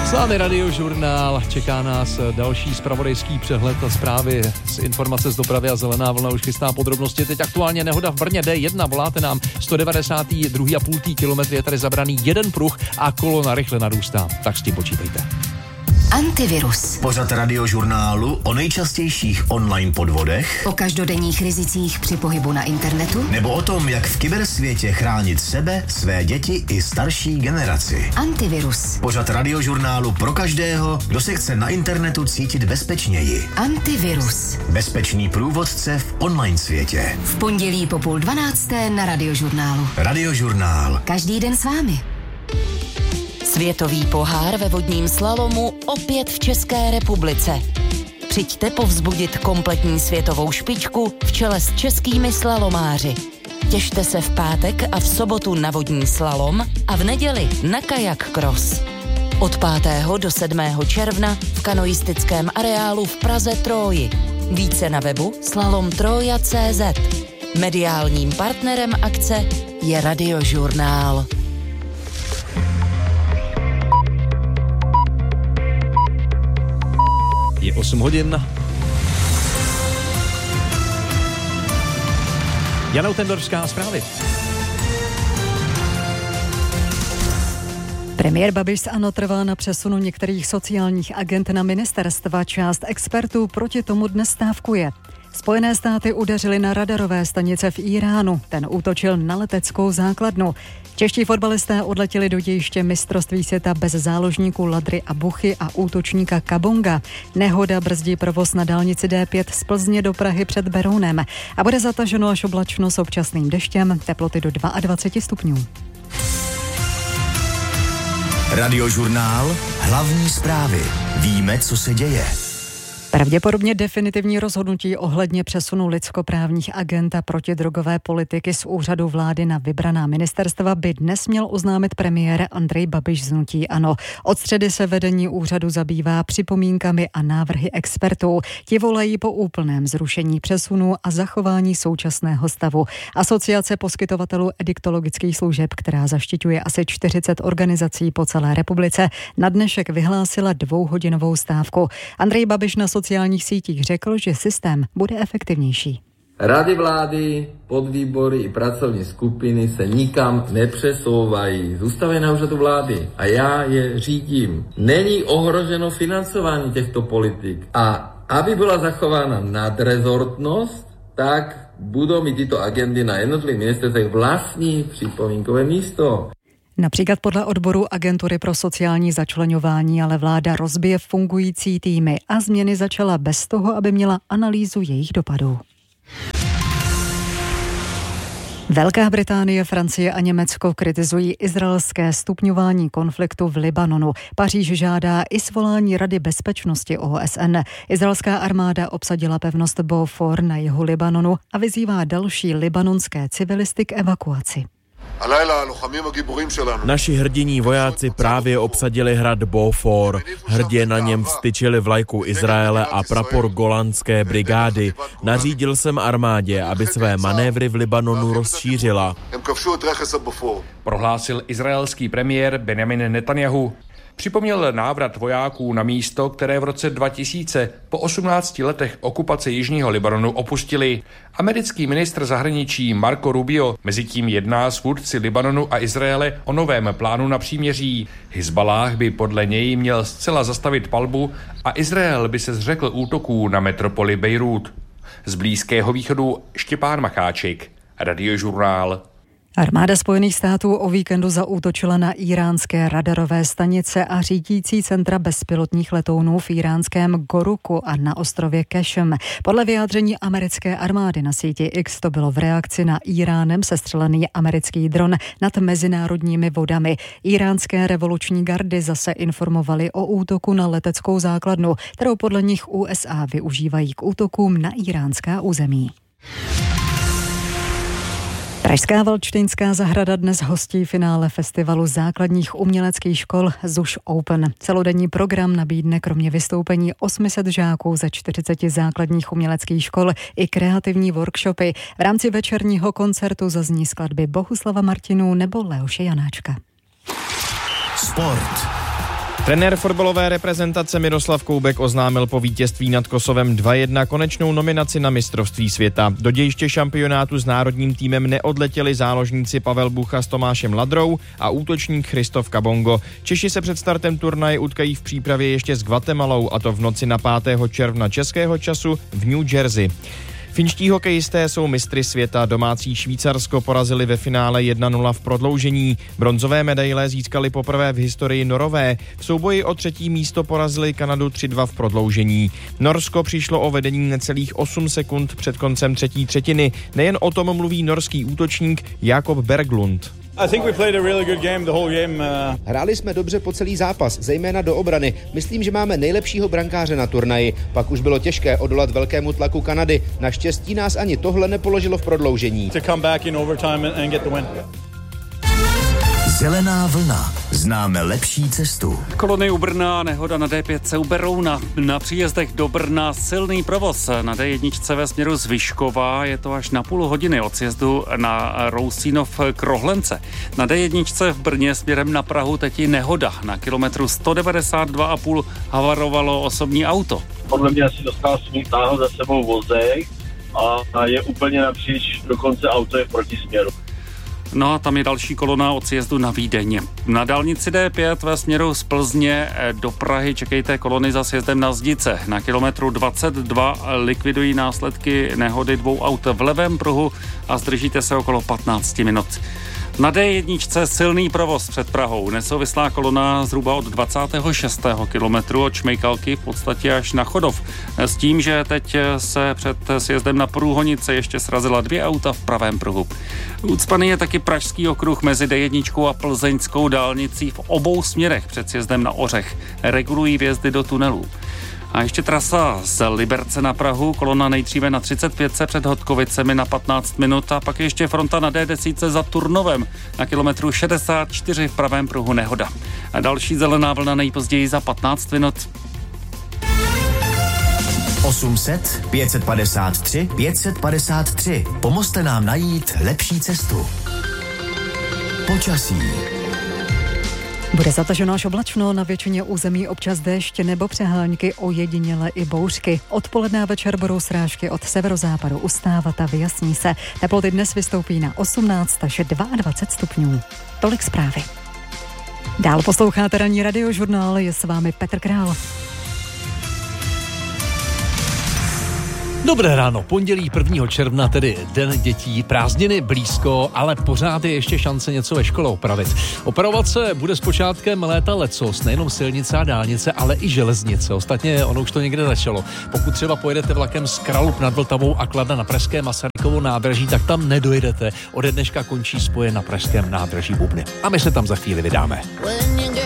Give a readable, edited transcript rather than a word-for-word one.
S námi Radiožurnál, čeká nás další zpravodajský přehled a zprávy z informace z dopravy a Zelená vlna už chystá podrobnosti. Teď aktuálně nehoda v Brně D1, voláte nám 192,5 kilometry, je tady zabraný jeden pruh a kolona rychle narůstá, tak s tím počítejte. Antivirus. Pořad Radiožurnálu o nejčastějších online podvodech, O každodenních rizicích při pohybu na internetu, nebo o tom, jak v kybersvětě chránit sebe, své děti i starší generaci. Antivirus. Pořad Radiožurnálu pro každého, kdo se chce na internetu cítit bezpečněji. Antivirus. Bezpečný průvodce v online světě. V pondělí po 11:30 na Radiožurnálu. Radiožurnál. Každý den s vámi. Světový pohár ve vodním slalomu opět v České republice. Přijďte povzbudit kompletní světovou špičku v čele s českými slalomáři. Těšte se v pátek a v sobotu na vodní slalom a v neděli na kajak cross. Od 5. do 7. června v kanoistickém areálu v Praze Tróji. Více na webu slalomtroja.cz. Mediálním partnerem akce je Radiožurnál. Je 8 hodin. Jana Tendorská, zprávy. Premiér Babiš z ANO trvá na přesunu některých sociálních agent na ministerstva. Část expertů proti tomu dnes stávkuje. Spojené státy udeřily na radarové stanice v Iránu. Ten útočil na leteckou základnu. Čeští fotbalisté odletěli do dějiště mistrovství světa bez záložníků Ladry a Buchy a útočníka Kabonga. Nehoda brzdí provoz na dálnici D5 z Plzně do Prahy před Berounem a bude zataženo až oblačno s občasným deštěm, teploty do 22 stupňů. Radiožurnál, hlavní zprávy. Víme, co se děje. Pravděpodobně definitivní rozhodnutí ohledně přesunu lidskoprávních agent a protidrogové politiky z úřadu vlády na vybraná ministerstva by dnes měl oznámit premiér Andrej Babiš z hnutí ANO. Od středy se vedení úřadu zabývá připomínkami a návrhy expertů. Ti volají po úplném zrušení přesunu a zachování současného stavu. Asociace poskytovatelů ediktologických služeb, která zaštiťuje asi 40 organizací po celé republice, na dnešek vyhlásila 2hodinovou stávku. Andrej Babiš na sociálních sítích řekl, že systém bude efektivnější. Rady vlády, podvýbory i pracovní skupiny se nikam nepřesouvají. Zůstávají na úřadu vlády a já je řídím. Není ohroženo financování těchto politik. A aby byla zachována nadrezortnost, tak budou mít tyto agendy na jednotlivých ministerstvech vlastní připomínkové místo. Například podle odboru Agentury pro sociální začleňování ale vláda rozbije fungující týmy a změny začala bez toho, aby měla analýzu jejich dopadů. Velká Británie, Francie a Německo kritizují izraelské stupňování konfliktu v Libanonu. Paříž žádá i svolání Rady bezpečnosti OSN. Izraelská armáda obsadila pevnost Beaufort na jihu Libanonu a vyzývá další libanonské civilisty k evakuaci. Naši hrdiní vojáci právě obsadili hrad Beaufort. Hrdě na něm vztyčili vlajku Izraele a prapor Golanské brigády. Nařídil jsem armádě, aby své manévry v Libanonu rozšířila. Prohlásil izraelský premiér Benjamin Netanjahu. Připomněl návrat vojáků na místo, které v roce 2000 po 18 letech okupace jižního Libanonu opustili. Americký ministr zahraničí Marco Rubio mezitím jedná s vůdci Libanonu a Izraele o novém plánu na příměří. Hizballáh by podle něj měl zcela zastavit palbu a Izrael by se zřekl útoků na metropoli Bejrút. Z Blízkého východu Štěpán Macháček, Radiožurnál. Armáda Spojených států o víkendu zaútočila na iránské radarové stanice a řídící centra bezpilotních letounů v iránském Goruku a na ostrově Kešem. Podle vyjádření americké armády na síti X to bylo v reakci na Iránem sestřelený americký dron nad mezinárodními vodami. Iránské revoluční gardy zase informovali o útoku na leteckou základnu, kterou podle nich USA využívají k útokům na iránská území. Pražská Valdštejnská zahrada dnes hostí finále festivalu základních uměleckých škol ZUŠ Open. Celodenní program nabídne kromě vystoupení 800 žáků ze 40 základních uměleckých škol i kreativní workshopy. V rámci večerního koncertu zazní skladby Bohuslava Martinů nebo Leoše Janáčka. Sport. Trenér fotbalové reprezentace Miroslav Koubek oznámil po vítězství nad Kosovem 2-1 konečnou nominaci na mistrovství světa. Do dějiště šampionátu s národním týmem neodletěli záložníci Pavel Bucha s Tomášem Ladrou a útočník Christoph Kabongo. Češi se před startem turnaje utkají v přípravě ještě s Guatemalou, a to v noci na 5. června českého času v New Jersey. Finští hokejisté jsou mistry světa. Domácí Švýcarsko porazili ve finále 1-0 v prodloužení. Bronzové medaile získali poprvé v historii Norové. V souboji o 3. místo porazili Kanadu 3-2 v prodloužení. Norsko přišlo o vedení necelých 8 sekund před koncem třetí třetiny. Nejen o tom mluví norský útočník Jakob Berglund. Hráli jsme dobře po celý zápas, zejména do obrany. Myslím, že máme nejlepšího brankáře na turnaji. Pak už bylo těžké odolat velkému tlaku Kanady. Naštěstí nás ani tohle nepoložilo v prodloužení. Zelená vlna. Známe lepší cestu. Kolony u Brna, nehoda na D5 u Berouna. Na příjezdech do Brna silný provoz. Na D1 ve směru z Vyškova je to až na půl hodiny od sjezdu na Rousínov k Rohlence. Na D1 v Brně směrem na Prahu teď je nehoda. Na kilometru 192,5 havarovalo osobní auto. Podle mě asi dostal svůj táhl za sebou vozejk a je úplně napříč, dokonce auto je v protisměru. No a tam je další kolona od sjezdu na Vídeň. Na dálnici D5 ve směru z Plzně do Prahy čekejte kolony za sjezdem na Zdice. Na kilometru 22 likvidují následky nehody 2 aut v levém pruhu a zdržíte se okolo 15 minut. Na D1 silný provoz před Prahou. Nesouvislá kolona zhruba od 26. kilometru od Šmejkalky v podstatě až na Chodov. S tím, že teď se před sjezdem na Průhonice ještě srazila 2 auta v pravém pruhu. Ucpaný je taky pražský okruh mezi D1 a plzeňskou dálnicí v obou směrech před sjezdem na Ořech. Regulují vjezdy do tunelů. A ještě trasa z Liberce na Prahu, kolona nejdříve na 35 před Hodkovicemi na 15 minut a pak ještě fronta na D10 za Turnovem na kilometru 64 v pravém pruhu nehoda. A další zelená vlna nejpozději za 15 minut. 800 553 553. Pomozte nám najít lepší cestu. Počasí. Bude zataženo až oblačno, na většině území občas déšť nebo přehánky, ojediněle i bouřky. Odpoledne a večer budou srážky od severozápadu ustávat a vyjasní se. Teploty dnes vystoupí na 18 až 22 stupňů. Tolik zprávy. Dál posloucháte ranní radiožurnál, je s vámi Petr Král. Dobré ráno, pondělí 1. června, tedy Den dětí, prázdniny blízko, ale pořád je ještě šance něco ve škole opravit. Opravovat se bude s počátkem léta lecos, nejenom silnice a dálnice, ale i železnice. Ostatně ono už to někde začalo. Pokud třeba pojedete vlakem z Kralup nad Vltavou a Kladna na pražské Masarykovo nádraží, tak tam nedojedete. Ode dneška končí spoje na pražském nádraží Bubny. A my se tam za chvíli vydáme.